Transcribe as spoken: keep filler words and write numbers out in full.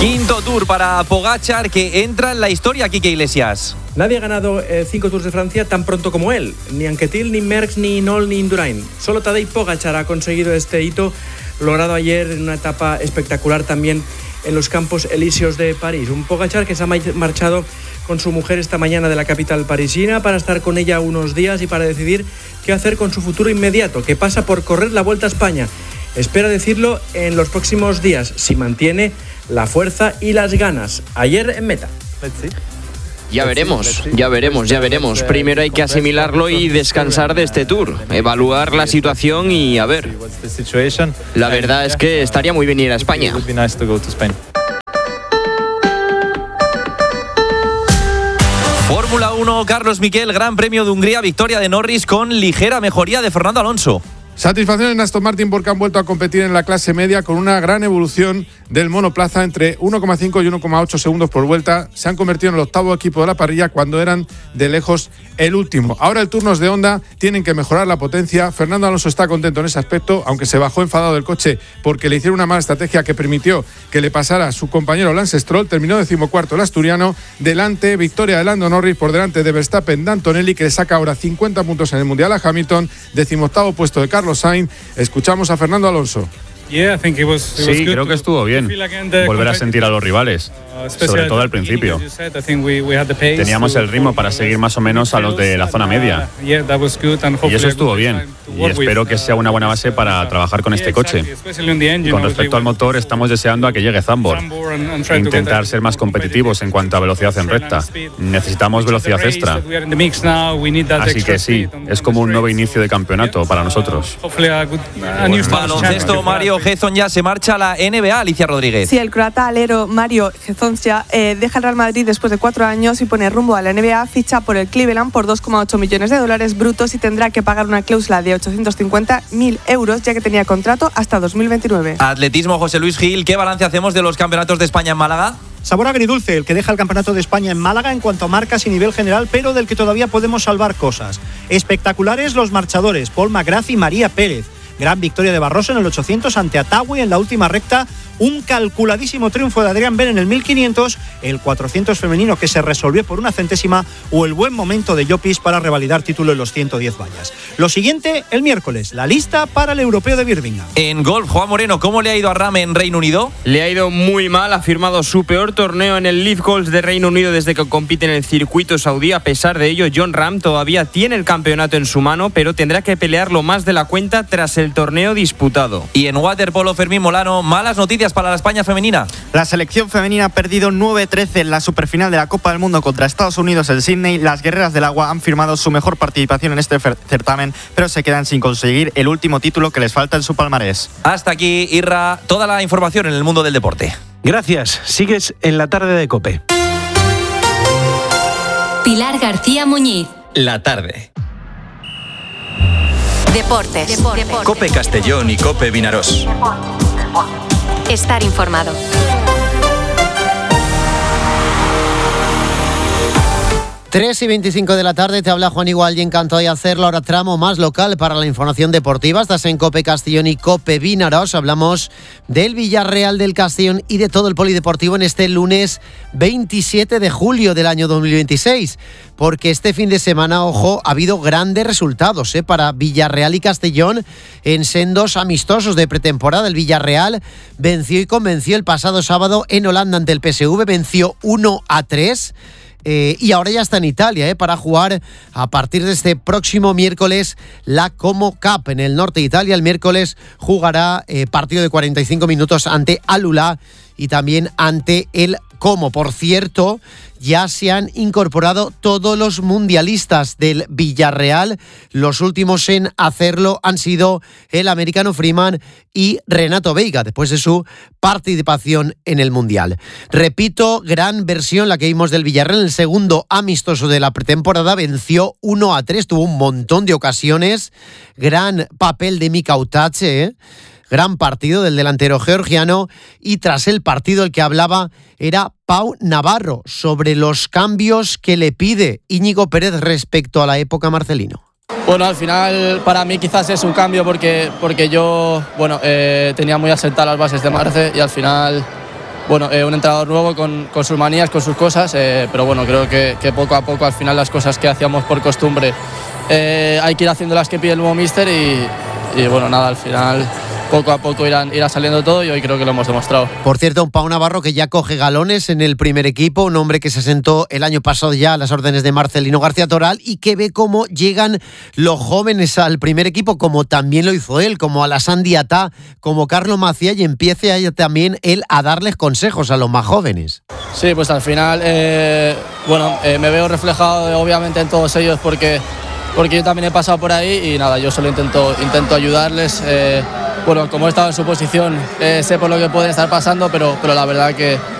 Quinto Tour para Pogačar, que entra en la historia, Quique Iglesias. Nadie ha ganado eh, cinco Tours de Francia tan pronto como él. Ni Anquetil, ni Merckx, ni Nol, ni Indurain. Solo Tadej Pogačar ha conseguido este hito, logrado ayer en una etapa espectacular también en los Campos Elíseos de París. Un Pogačar que se ha marchado con su mujer esta mañana de la capital parisina para estar con ella unos días y para decidir qué hacer con su futuro inmediato, que pasa por correr la Vuelta a España. Espera decirlo en los próximos días, si mantiene la fuerza y las ganas. Ayer en meta. Ya veremos, ya veremos, ya veremos. Primero hay que asimilarlo y descansar de este Tour, evaluar la situación y a ver. La verdad es que estaría muy bien ir a España. Fórmula uno, Carlos Miquel, Gran Premio de Hungría, victoria de Norris con ligera mejoría de Fernando Alonso. Satisfacción en Aston Martin porque han vuelto a competir en la clase media con una gran evolución del monoplaza entre uno coma cinco y uno coma ocho segundos por vuelta. Se han convertido en el octavo equipo de la parrilla cuando eran de lejos el último. Ahora el turno es de Honda, tienen que mejorar la potencia. Fernando Alonso está contento en ese aspecto, aunque se bajó enfadado del coche porque le hicieron una mala estrategia que permitió que le pasara a su compañero Lance Stroll. Terminó decimocuarto el asturiano. Delante, victoria de Lando Norris por delante de Verstappen, de Antonelli, que le saca ahora cincuenta puntos en el Mundial a Hamilton. Decimoctavo puesto de Carlos Sainz. Escuchamos a Fernando Alonso. Sí, creo que estuvo bien volver a sentir a los rivales, sobre todo al principio. Teníamos el ritmo para seguir más o menos a los de la zona media y eso estuvo bien y espero que sea una buena base para trabajar con este coche. Con respecto al motor, estamos deseando a que llegue Zandvoort e intentar ser más competitivos en cuanto a velocidad en recta. Necesitamos velocidad extra, así que sí, es como un nuevo inicio de campeonato para nosotros. Baloncesto, Mario Hezonja ya se marcha a la N B A, Alicia Rodríguez. Sí, el croata alero Mario Hezonja eh, deja el Real Madrid después de cuatro años y pone rumbo a la N B A, ficha por el Cleveland por dos coma ocho millones de dólares brutos y tendrá que pagar una cláusula de ochocientos cincuenta mil euros, ya que tenía contrato hasta dos mil veintinueve. Atletismo, José Luis Gil, ¿qué balance hacemos de los campeonatos de España en Málaga? Sabor agridulce el que deja el Campeonato de España en Málaga en cuanto a marcas y nivel general, pero del que todavía podemos salvar cosas. Espectaculares los marchadores, Paul McGrath y María Pérez. Gran victoria de Barroso en el ochocientos ante Atawi en la última recta. Un calculadísimo triunfo de Adrián Ben en el mil quinientos, el cuatrocientos femenino que se resolvió por una centésima o el buen momento de Llopis para revalidar título en los ciento diez vallas. Lo siguiente, el miércoles, la lista para el Europeo de Birmingham. En golf, Juan Moreno, ¿cómo le ha ido a Rahm en Reino Unido? Le ha ido muy mal, ha firmado su peor torneo en el Leaf Golf de Reino Unido desde que compite en el circuito saudí. A pesar de ello, Jon Rahm todavía tiene el campeonato en su mano, pero tendrá que pelearlo más de la cuenta tras el torneo disputado. Y en waterpolo, Fermín Molano, malas noticias para la España femenina. La selección femenina ha perdido nueve trece en la superfinal de la Copa del Mundo contra Estados Unidos en Sydney. Las guerreras del agua han firmado su mejor participación en este certamen, pero se quedan sin conseguir el último título que les falta en su palmarés. Hasta aquí, Irra, toda la información en el mundo del deporte. Gracias. Sigues en la tarde de COPE. Pilar García Muñiz. La tarde. Deportes. Deportes. COPE Castellón y COPE Vinarós. Estar informado. tres y veinticinco de la tarde, te habla Juan Igual y encantado de hacerlo. Ahora tramo más local para la información deportiva. Estás en COPE Castellón y COPE Vinarós. Hablamos del Villarreal, del Castellón y de todo el polideportivo en este lunes veintisiete de julio del año dos mil veintiséis. Porque este fin de semana, ojo, ha habido grandes resultados ¿eh? para Villarreal y Castellón en sendos amistosos de pretemporada. El Villarreal venció y convenció el pasado sábado en Holanda ante el P S V, venció uno a tres. Eh, y ahora ya está en Italia eh, para jugar a partir de este próximo miércoles la Como Cup en el norte de Italia. El miércoles jugará eh, partido de cuarenta y cinco minutos ante Alula y también ante el Como. Por cierto, ya se han incorporado todos los mundialistas del Villarreal. Los últimos en hacerlo han sido el americano Freeman y Renato Veiga, después de su participación en el Mundial. Repito, gran versión la que vimos del Villarreal en el segundo amistoso de la pretemporada. Venció uno a tres, tuvo un montón de ocasiones. Gran papel de Mika Utache, ¿eh? Gran partido del delantero georgiano, y tras el partido el que hablaba era Pau Navarro sobre los cambios que le pide Íñigo Pérez respecto a la época Marcelino. Bueno, al final para mí quizás es un cambio porque, porque yo bueno, eh, tenía muy asentadas las bases de Marce y al final bueno, eh, un entrenador nuevo con, con sus manías, con sus cosas, eh, pero bueno, creo que, que poco a poco al final las cosas que hacíamos por costumbre eh, hay que ir haciendo las que pide el nuevo míster y, y bueno, nada, al final poco a poco irán, irá saliendo todo y hoy creo que lo hemos demostrado. Por cierto, un Pau Navarro que ya coge galones en el primer equipo, un hombre que se sentó el año pasado ya a las órdenes de Marcelino García Toral y que ve cómo llegan los jóvenes al primer equipo, como también lo hizo él, como Alassane Diatá, como Carlos Macías, y empiece a, también él a darles consejos a los más jóvenes. Sí, pues al final, eh, bueno, eh, me veo reflejado obviamente en todos ellos porque, porque yo también he pasado por ahí y nada, yo solo intento, intento ayudarles. Eh, bueno, como he estado en su posición, eh, sé por lo que pueden estar pasando, pero, pero la verdad que